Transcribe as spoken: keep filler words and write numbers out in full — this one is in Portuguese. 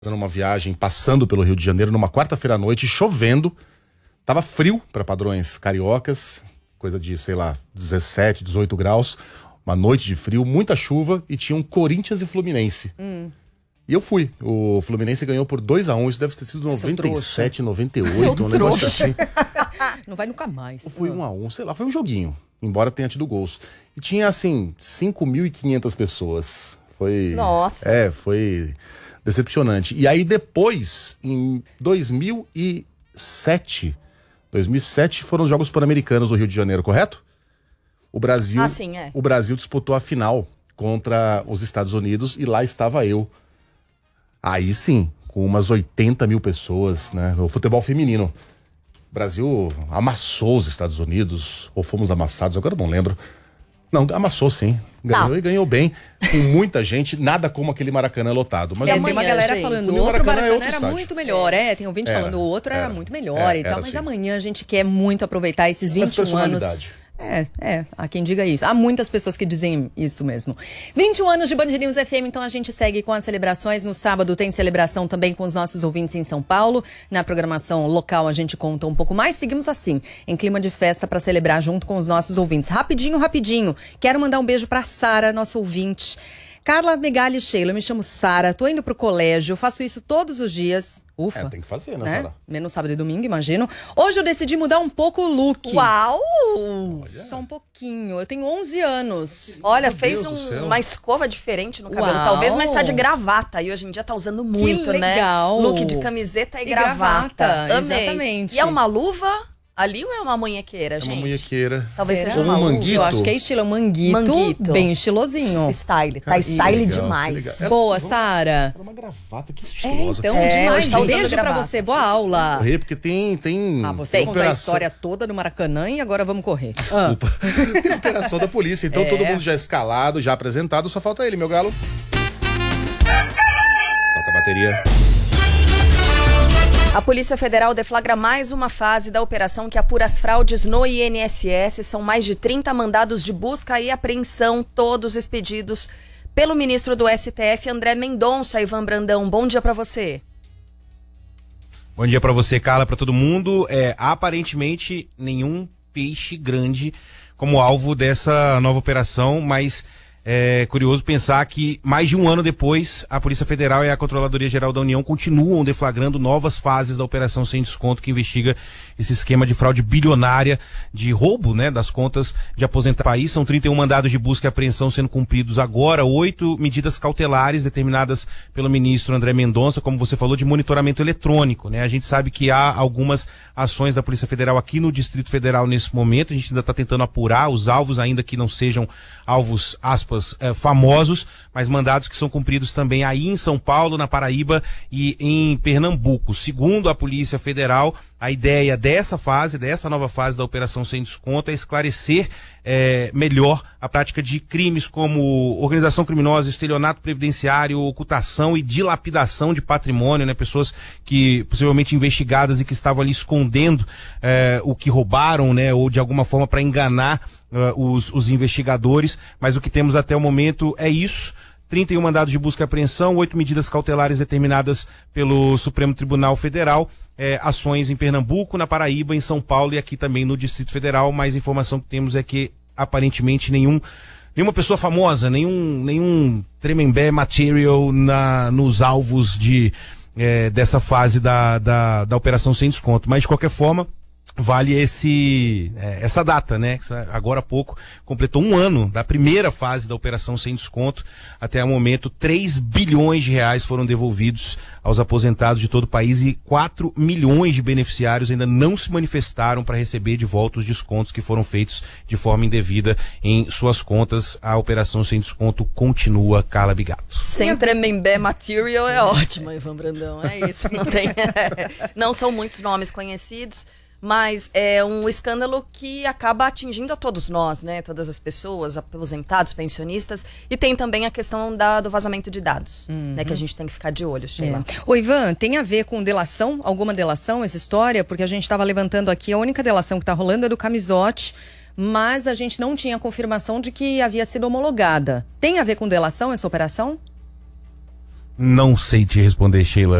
fazendo uma viagem, passando pelo Rio de Janeiro, numa quarta-feira à noite, chovendo. Tava frio para padrões cariocas, coisa de, sei lá, dezessete, dezoito graus. Uma noite de frio, muita chuva e tinha um Corinthians e Fluminense. Hum. E eu fui. O Fluminense ganhou por dois a um, isso deve ter sido noventa e sete, noventa e oito, um negócio assim. Não vai nunca mais. Foi um a um, sei lá, foi um joguinho, embora tenha tido gols. E tinha, assim, cinco mil e quinhentas pessoas. Foi... Nossa. É, foi decepcionante. E aí depois, em dois mil e sete, dois mil e sete foram os Jogos Pan-Americanos do Rio de Janeiro, correto? O Brasil, ah, sim, é. o Brasil disputou a final contra os Estados Unidos e lá estava eu. Aí sim, com umas oitenta mil pessoas, né? No futebol feminino. O Brasil amassou os Estados Unidos, ou fomos amassados, agora eu não lembro. Não, amassou sim. Ganhou não. e ganhou bem. Com muita gente, nada como aquele Maracanã lotado. Mas é, amanhã, tem uma galera gente, falando, o outro Maracanã, Maracanã é outro era estádio. muito melhor. É, tem ouvinte era, falando, o outro era, era muito melhor era, e tal. Mas assim. amanhã a gente quer muito aproveitar esses vinte e um anos. É, é, há quem diga isso. Há muitas pessoas que dizem isso mesmo. vinte e um anos de Band News F M, então a gente segue com as celebrações. No sábado tem celebração também com os nossos ouvintes em São Paulo. Na programação local a gente conta um pouco mais. Seguimos assim, em clima de festa para celebrar junto com os nossos ouvintes. Rapidinho, rapidinho. Quero mandar um beijo para Sara, nossa ouvinte. Carla, Megali, Sheila, eu me chamo Sara, tô indo pro colégio, faço isso todos os dias. Ufa. É, tem que fazer, né, né? Sara? Menos sábado e domingo, imagino. Hoje eu decidi mudar um pouco o look. Uau! Olha. Só um pouquinho. Eu tenho onze anos. Olha, Meu fez um, uma escova diferente no cabelo. Uau. Talvez, mas tá de gravata. E hoje em dia tá usando muito, que legal. né? Look de camiseta e, e gravata. gravata. Amei. Exatamente. E é uma luva ali ou é uma munhequeira, gente? É uma munhequeira. Talvez Será? seja Ou uma um luva. manguito. Eu acho que é estilo manguito, Manguito. bem estilosinho. Style. Tá Cara, style legal, demais. É, Boa, Sara. Era uma gravata, que É, estilosa. então, É, demais. hoje tá usando Beijo pra gravata. você. Boa aula. Correr, porque tem... tem Ah, você tem contou a operação- história toda do Maracanã e agora vamos correr. Desculpa. Tem operação da polícia, então É. todo mundo já escalado, já apresentado, só falta ele, meu galo. Toca a bateria. A Polícia Federal deflagra mais uma fase da operação que apura as fraudes no I N S S. São mais de trinta mandados de busca e apreensão, todos expedidos pelo ministro do S T F, André Mendonça. Ivan Brandão, bom dia para você. Bom dia para você, Carla, para todo mundo. É, aparentemente, nenhum peixe grande como alvo dessa nova operação, mas é curioso pensar que mais de um ano depois, a Polícia Federal e a Controladoria Geral da União continuam deflagrando novas fases da Operação Sem Desconto, que investiga esse esquema de fraude bilionária, de roubo, né, das contas de aposentar país. São trinta e um mandados de busca e apreensão sendo cumpridos agora, oito medidas cautelares determinadas pelo ministro André Mendonça, como você falou, de monitoramento eletrônico, né? A gente sabe que há algumas ações da Polícia Federal aqui no Distrito Federal nesse momento. A gente ainda está tentando apurar os alvos, ainda que não sejam alvos, aspas, É, famosos, mas mandados que são cumpridos também aí em São Paulo, na Paraíba e em Pernambuco. Segundo a Polícia Federal, a ideia dessa fase, dessa nova fase da Operação Sem Desconto é esclarecer é, melhor a prática de crimes como organização criminosa, estelionato previdenciário, ocultação e dilapidação de patrimônio, né? Pessoas que possivelmente investigadas e que estavam ali escondendo é, o que roubaram, né? Ou de alguma forma para enganar Uh, os, os investigadores, mas o que temos até o momento é isso. trinta e um mandados de busca e apreensão, oito medidas cautelares determinadas pelo Supremo Tribunal Federal, é, ações em Pernambuco, na Paraíba, em São Paulo e aqui também no Distrito Federal. Mais informação que temos é que aparentemente nenhum nenhuma pessoa famosa, nenhum, nenhum Tremembé material na, nos alvos de, é, dessa fase da, da, da Operação Sem Desconto. Mas de qualquer forma, vale esse, é, essa data, né? Agora há pouco completou um ano da primeira fase da Operação Sem Desconto. Até o momento, três bilhões de reais foram devolvidos aos aposentados de todo o país e quatro milhões de beneficiários ainda não se manifestaram para receber de volta os descontos que foram feitos de forma indevida em suas contas. A Operação Sem Desconto continua, Carla Bigato. Sem Tremembé material é ótimo, Ivan Brandão. É isso, não tem. Não são muitos nomes conhecidos. Mas é um escândalo que acaba atingindo a todos nós, né? Todas as pessoas, aposentados, pensionistas. E tem também a questão da, do vazamento de dados, uhum. né? Que a gente tem que ficar de olho, Sheila. É. Ô, Ivan, tem a ver com delação? Alguma delação essa história? Porque a gente estava levantando aqui, a única delação que está rolando é do Camisote, mas a gente não tinha confirmação de que havia sido homologada. Tem a ver com delação essa operação? Não sei te responder, Sheila.